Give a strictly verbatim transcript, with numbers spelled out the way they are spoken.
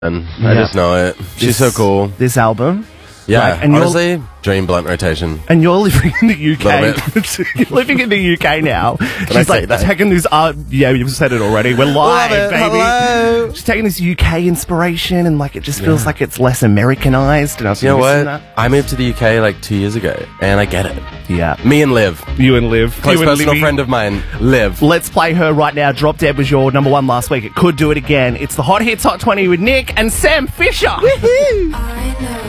And I Yeah. just know it. She's This- so cool. This album. Yeah, Like, and you're- honestly, dream blunt rotation. And you're living in the U K. Little You're living in the U K now. I She's say like that? taking this. Uh, yeah, you've said it already. We're live, Love it. baby. Hello. She's taking this U K inspiration, and like it just feels Yeah. like it's less Americanized. And I was You know missing what? that. I moved to the U K like two years ago, and I get it. Yeah, Me and Liv, you and Liv, close you and personal Livy. friend of mine, Liv. Let's play her right now. Drop Dead was your number one last week. It could do it again. It's the Hot Hits Hot twenty with Nick and Sam Fisher. I know